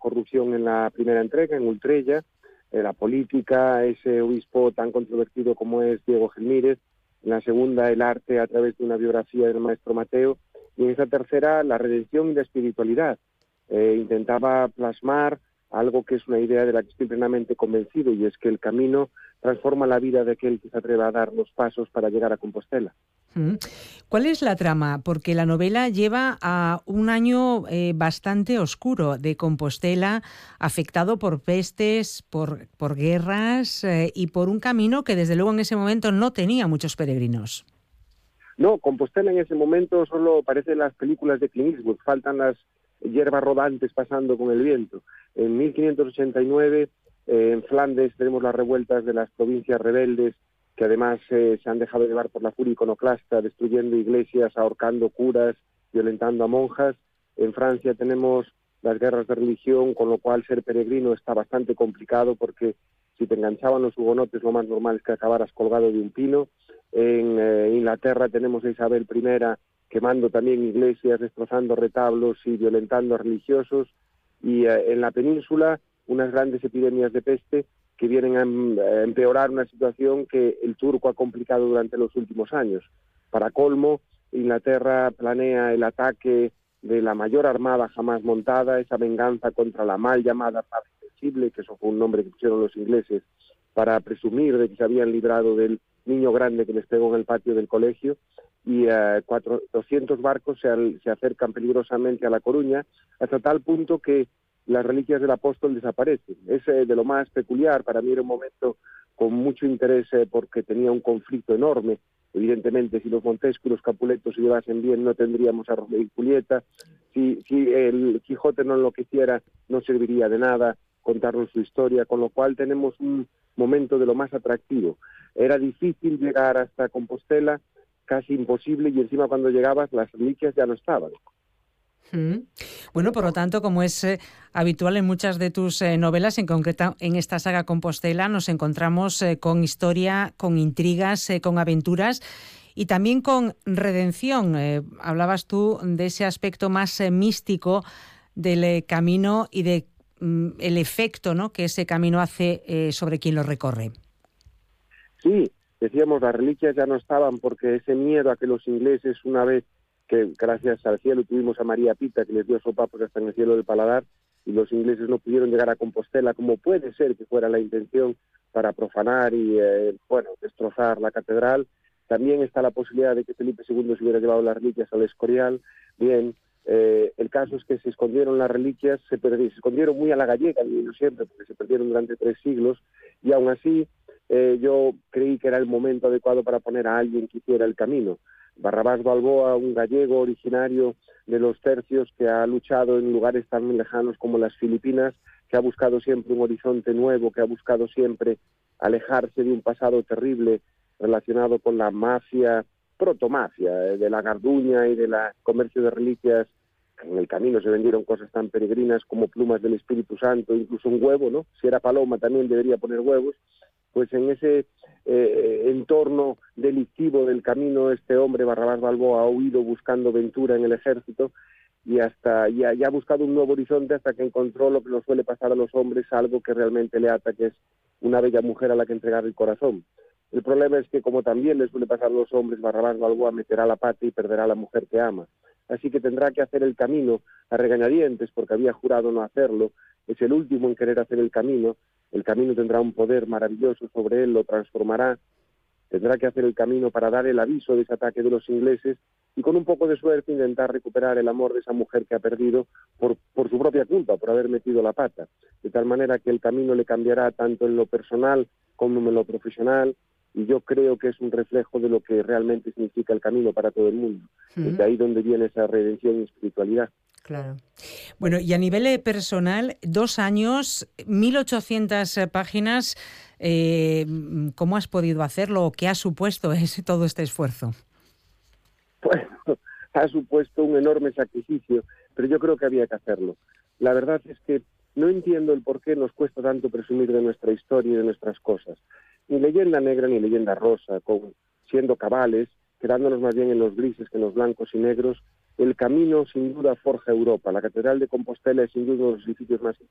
corrupción en la primera entrega, en Ultrella, la política, ese obispo tan controvertido como es Diego Gelmírez, en la segunda el arte a través de una biografía del maestro Mateo, y en esa tercera la redención y la espiritualidad. Intentaba plasmar algo que es una idea de la que estoy plenamente convencido, y es que el camino transforma la vida de aquel que se atreva a dar los pasos para llegar a Compostela. ¿Cuál es la trama? Porque la novela lleva a un año bastante oscuro de Compostela, afectado por pestes, por guerras y por un camino que desde luego en ese momento no tenía muchos peregrinos. No, Compostela en ese momento solo parecen las películas de Clint Eastwood, faltan las hierbas rodantes pasando con el viento. En 1589, en Flandes, tenemos las revueltas de las provincias rebeldes, que además se han dejado llevar por la furia iconoclasta, destruyendo iglesias, ahorcando curas, violentando a monjas. En Francia tenemos las guerras de religión, con lo cual ser peregrino está bastante complicado, porque si te enganchaban los hugonotes, lo más normal es que acabaras colgado de un pino. En Inglaterra tenemos a Isabel I quemando también iglesias, destrozando retablos y violentando a religiosos. Y en la península, unas grandes epidemias de peste que vienen a empeorar una situación que el turco ha complicado durante los últimos años. Para colmo, Inglaterra planea el ataque de la mayor armada jamás montada, esa venganza contra la mal llamada paz invencible, que eso fue un nombre que pusieron los ingleses para presumir de que se habían librado del niño grande que les pegó en el patio del colegio, y 200 barcos se acercan peligrosamente a La Coruña, hasta tal punto que las reliquias del apóstol desaparecen. Es de lo más peculiar. Para mí era un momento con mucho interés porque tenía un conflicto enorme. Evidentemente, si los Montesco y los Capuletos se llevasen bien, no tendríamos a Romeo y Julieta. Si el Quijote no enloqueciera, no serviría de nada contarnos su historia, con lo cual tenemos un momento de lo más atractivo. Era difícil llegar hasta Compostela, casi imposible, y encima cuando llegabas las reliquias ya no estaban. Bueno, por lo tanto, como es habitual en muchas de tus novelas, en concreto en esta saga Compostela, nos encontramos con historia, con intrigas, con aventuras y también con redención. Hablabas tú de ese aspecto más místico del camino y de el efecto, ¿no?, que ese camino hace sobre quien lo recorre. Sí, decíamos, las reliquias ya no estaban porque ese miedo a que los ingleses, una vez que gracias al cielo tuvimos a María Pita, que les dio sopapos hasta en el cielo del paladar, y los ingleses no pudieron llegar a Compostela, como puede ser que fuera la intención, para profanar y destrozar la catedral. También está la posibilidad de que Felipe II se hubiera llevado las reliquias al Escorial. Bien, el caso es que se escondieron las reliquias, se escondieron muy a la gallega, digo siempre, porque se perdieron durante 3 siglos, y aún así yo creí que era el momento adecuado para poner a alguien que hiciera el camino. Barrabás Balboa, un gallego originario de los tercios que ha luchado en lugares tan lejanos como las Filipinas, que ha buscado siempre un horizonte nuevo, que ha buscado siempre alejarse de un pasado terrible relacionado con la mafia, protomafia, de la Garduña y del comercio de reliquias. En el camino se vendieron cosas tan peregrinas como plumas del Espíritu Santo, incluso un huevo, ¿no? Si era paloma también debería poner huevos. Pues en ese entorno delictivo del camino, este hombre, Barrabás Balboa, ha huido buscando ventura en el ejército y ha buscado un nuevo horizonte hasta que encontró lo que nos suele pasar a los hombres, algo que realmente le ata, que es una bella mujer a la que entregar el corazón. El problema es que, como también le suele pasar a los hombres, Barrabás Balboa meterá la pata y perderá a la mujer que ama. Así que tendrá que hacer el camino a regañadientes, porque había jurado no hacerlo. Es el último en querer hacer el camino. El camino tendrá un poder maravilloso sobre él, lo transformará. Tendrá que hacer el camino para dar el aviso de ese ataque de los ingleses y, con un poco de suerte, intentar recuperar el amor de esa mujer que ha perdido por su propia culpa, por haber metido la pata. De tal manera que el camino le cambiará tanto en lo personal como en lo profesional, y yo creo que es un reflejo de lo que realmente significa el camino para todo el mundo. Es de ahí donde viene esa redención y espiritualidad. Claro. Bueno, y a nivel personal, 2 años, 1.800 páginas, ¿cómo has podido hacerlo? ¿Qué ha supuesto todo este esfuerzo? Bueno, ha supuesto un enorme sacrificio, pero yo creo que había que hacerlo. La verdad es que no entiendo el por qué nos cuesta tanto presumir de nuestra historia y de nuestras cosas. Ni leyenda negra ni leyenda rosa, siendo cabales, quedándonos más bien en los grises que en los blancos y negros. El camino sin duda forja Europa. La Catedral de Compostela es sin duda uno de los edificios más